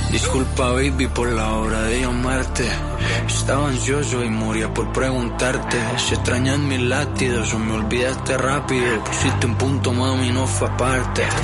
Disculpa, baby, por la hora de llamarte. Estaba ansioso y moría por preguntarte si extrañas mis latidos o me olvidaste rápido. Pusiste un punto, mami, no fue aparte.